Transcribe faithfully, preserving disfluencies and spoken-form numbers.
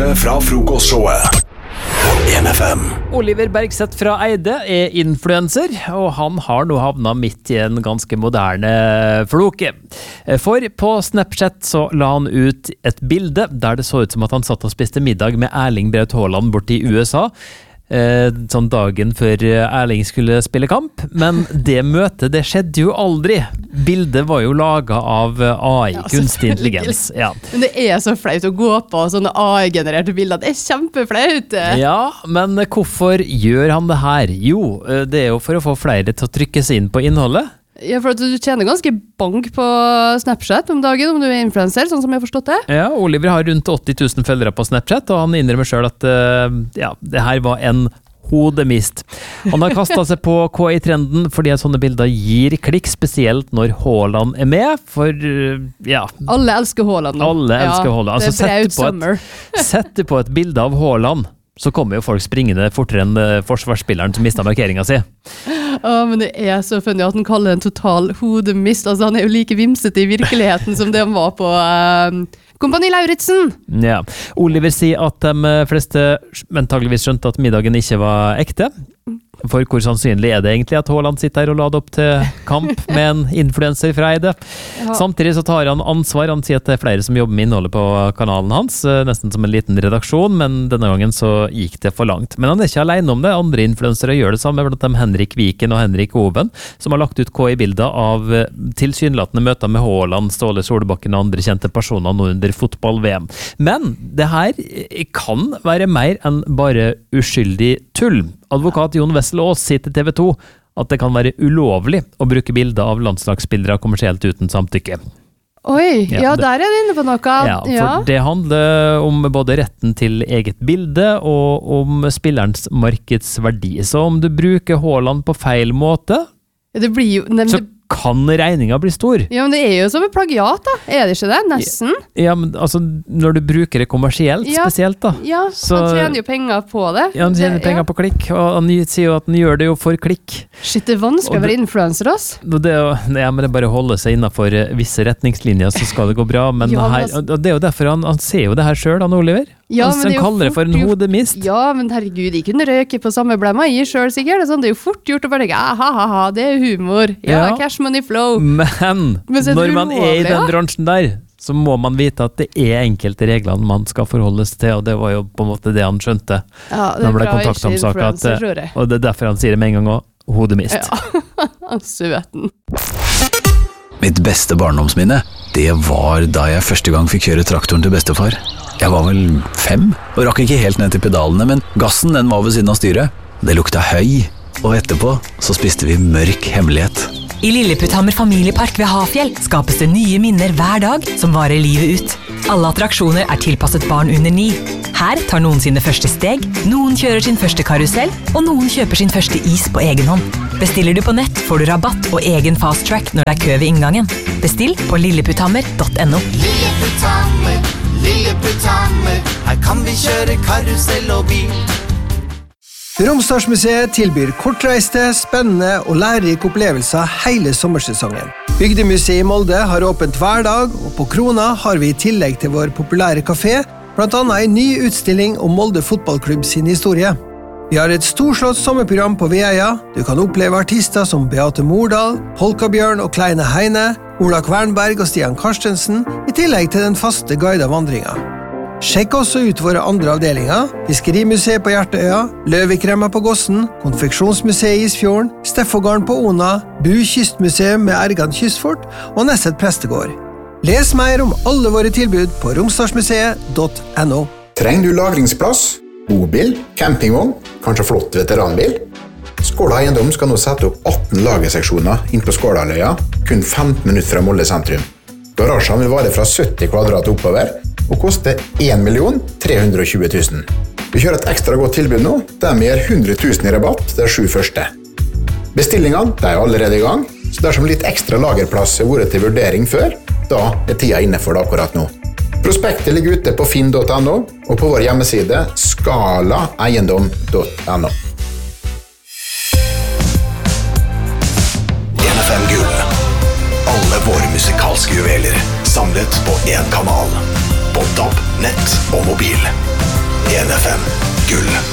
Gule fra frokostshowet på en F M. Oliver Bergseth fra Eide er influencer, og han har nå havnet midt i en ganske moderne floke. For på Snapchat så la han ut et bilde der det så ut som at han satt og spiste middag med Erling Braut Haaland borte i U S A. Sånn dagen før Erling skulle spille kamp, men det møtet, det skjedde jo aldri. Bildet var jo laget av A I, ja, kunstig intelligens. Ja. Men det er så flaut å gå på sånne A I-genererte bilder, det er kjempeflaut. Ja, men hvorfor gjør han det her? Jo, det er jo for å få flere til å trykke seg inn på innholdet. Ja, for at du tjener ganske bank på Snapchat om dagen, om du er influencer, sånn som jeg har forstått det. Ja, Oliver har rundt åtti tusen følgere på Snapchat, og han innrømmer selv at uh, ja, det her var en hodemist. Han har kastet seg på K I-trenden fordi at sånne bilder gir klikk, spesielt når Haaland er med, for uh, ja. Alle elsker Haaland nå. Alle elsker ja, Haaland. Altså, det er braut sommer. Sett du på et bilde av Haaland, så kommer jo folk springende fortere enn forsvarsspilleren som mistet markeringen sin. Ja, men det er så funny at han kaller det en total hodemist. Altså, han er jo like vimsete i virkeligheten som det han var på uh, Kompani Lauritzen. Ja. Oliver sier at de fleste antageligvis skjønte at middagen ikke var ekte. For hvor sannsynlig er det egentlig at Haaland sitter her og lader opp til kamp med en influencer fra Eide? Ja. Samtidig så tar han ansvar. Han sier at det er flere som jobber med innholdet på kanalen hans, nesten som en liten redaksjon, men denne gangen så gikk det for langt. Men han er ikke alene om det. Andre influensere gjør det samme, blant dem Henrik Viken og Henrik Oven, som har lagt ut K I-bilder av tilsynelatende møter med Haaland, Ståle Solbakken og andre kjente personer nå under fotball-V M. Men det her kan være mer enn bare uskyldig tull. Advokat Jon Wessel Aas sier til T V to at det kan være ulovlig å bruke bilder av landslagsspillere kommersielt uten samtykke. Oi, ja, ja der er det inne på noe. Ja, for ja. Det handler om både retten til eget bilde og om spillerens markedsverdi. Så om du bruker Haaland på feil måte, ja, det blir jo, nemlig, så kan regninga bli stor. Ja, men det er jo som en plagiat da, er det ikke det? Nesten. Ja, men altså, når du bruker det kommersielt ja, spesielt da. Ja, så, han tjener jo penger på det. Ja, han tjener det, penger ja. på klikk, og han sier jo at han gjør det jo for klikk. Shit, det er vanskelig å være influencer, ass. Det er jo, ja, men det er bare å holde seg innenfor visse retningslinjer, så skal det gå bra, men ja, her, og det er jo derfor han, han ser jo det her selv, han Oliver. Ja, han, han kaller det for en hodemist. Ja, men herregud, de kunne røke på samme blemma i selv sikkert. Det er, sånn, det er jo fort gjort å bare tenke, ha, ha, ha, det er humor. Ja, ja. Cash money flow. Men, men når man er i den bransjen der, så må man vite at det er enkelte regler man skal forholdes til, og det var jo på en måte det han skjønte. Ja, det er bra ikke influencer, og det er derfor han sier det med en gang også, hodemist. Ja, søten. Mitt beste barndomsminne, det var da jeg første gang fikk kjøre traktoren til bestefar. Jeg var vel fem, og rakk ikke helt ned til pedalene, men gassen den var ved siden av styret. Det lukta høy, og etterpå så spiste vi mørk hemmelighet. I Lilleputthammer familiepark ved Hafjell skapes det nye minner hver dag som varer livet ut. Alle attraksjoner er tilpasset barn under ni. Her tar noen sine første steg, noen kjører sin første karusell, og noen kjøper sin første is på egen hånd. Bestiller du på nett, får du rabatt og egen fast track når det er kø ved inngangen. Bestill på lilleputthammer punktum no. Lilleputthammer, Lilleputthammer, her kan vi kjøre karusell og bil. Romsdalsmuseet tilbyr kortreiste, spennende og lærerike opplevelser hele sommersesongen. Bygdemuseet i Molde har åpent hver dag, og på Krona har vi i tillegg til vår populære kafé, blant annet en ny utstilling om Molde fotballklubb sin historie. Vi har et storslått sommerprogram på Veia. Du kan oppleve artister som Beate Mordal, Polkabjørn og Kleine Heine, Ola Kvernberg og Stian Karstensen, i tillegg til den faste guidede vandringen. Sjekk også ut våre andre avdelinger, Fiskerimuseet på Hjertøya, Løvikremma på Gossen, Konfeksjonsmuseet i Isfjorden, Steffogården på Ona, Bu Kystmuseum med Ergan Kystfort og Nesset Prestegård. Les mer om alle våre tilbud på romsdalsmuseet punktum no. Trenger du lagringsplass, bobil, campingvogn, kanskje flott veteranbil? Skåla Eiendom skal nå sette opp atten lagerseksjoner inn på Skålaløya, kun femten minutter fra Molde sentrum. Garasjen vil vare fra sytti kvadrat oppover, og koste en million tre hundre og tjue tusen. Vi kjører et ekstra godt tilbud nå, der vi gir hundre tusen i rabatt de sju første. Bestillingene de er allerede i gang, så dersom litt ekstra lagerplass har vært til vurdering før, da er tida inne for det akkurat nå. Prospektet ligger ute på finn punktum no og på vår hjemmeside skala eiendom punktum no. en F M Gull. Alle våre musikalske juveler samlet på en kanal. På D A B, nett og mobil.